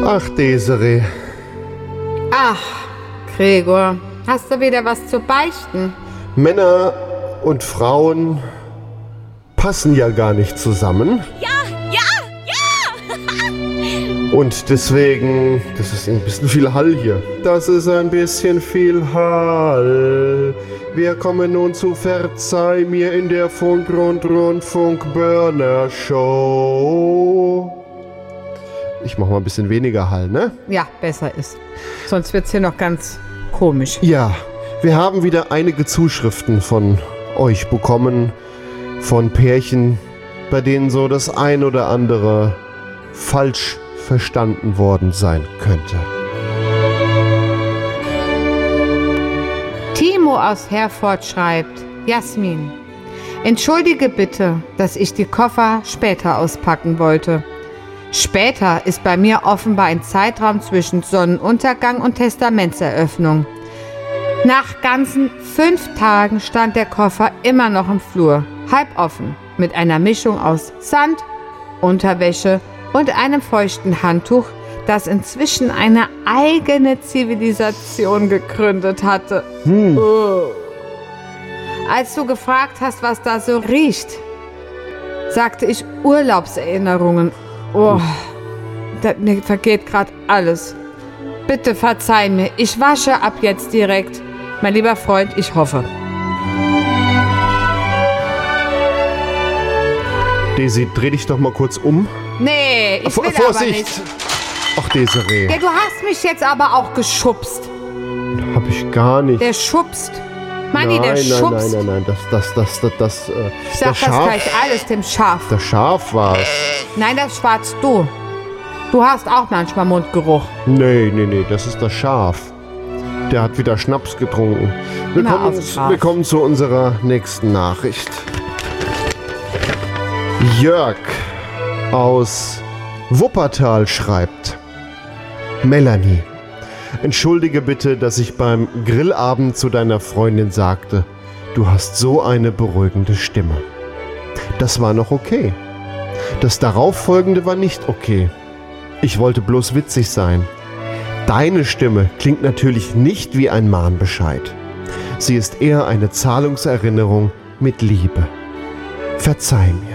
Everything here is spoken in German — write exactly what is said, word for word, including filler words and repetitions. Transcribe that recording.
Ach, Desiree. Ach, Gregor, hast du wieder was zu beichten? Männer und Frauen passen ja gar nicht zusammen. Ja, ja, ja! Und deswegen, das ist ein bisschen viel Hall hier. Das ist ein bisschen viel Hall. Wir kommen nun zu Verzeih mir in der Funk- und Rundfunk-Burner-Show. Ich mach mal ein bisschen weniger Hall, ne? Ja, besser ist. Sonst wird's hier noch ganz komisch. Ja, wir haben wieder einige Zuschriften von euch bekommen, von Pärchen, bei denen so das ein oder andere falsch verstanden worden sein könnte. Timo aus Herford schreibt: Jasmin, entschuldige bitte, dass ich die Koffer später auspacken wollte. Später ist bei mir offenbar ein Zeitraum zwischen Sonnenuntergang und Testamentseröffnung. Nach ganzen fünf Tagen stand der Koffer immer noch im Flur, halb offen, mit einer Mischung aus Sand, Unterwäsche und einem feuchten Handtuch, das inzwischen eine eigene Zivilisation gegründet hatte. Hm. Oh. Als du gefragt hast, was da so riecht, sagte ich Urlaubserinnerungen. Oh, da, mir vergeht gerade alles. Bitte verzeih mir, ich wasche ab jetzt direkt. Mein lieber Freund, ich hoffe. Daisy, dreh dich doch mal kurz um. Nee, ich Vor- will Vorsicht! aber nicht. Ach, Desiree. Ja, du hast mich jetzt aber auch geschubst. Hab ich gar nicht. Der schubst. Manni, nein, der nein, schubst. nein, nein, nein, das, das, das, das, das, äh, Ich sag das das Schaf, gleich alles dem Schaf. das Schaf war's. Nein, das schwarz du. Du hast auch manchmal Mundgeruch. Nee, nee, nee, das ist das Schaf. Der hat wieder Schnaps getrunken. Wir Immer kommen, aufs Schaf. wir kommen zu unserer nächsten Nachricht. Jörg aus Wuppertal schreibt: Melanie, entschuldige bitte, dass ich beim Grillabend zu deiner Freundin sagte, du hast so eine beruhigende Stimme. Das war noch okay. Das darauffolgende war nicht okay. Ich wollte bloß witzig sein. Deine Stimme klingt natürlich nicht wie ein Mahnbescheid. Sie ist eher eine Zahlungserinnerung mit Liebe. Verzeih mir.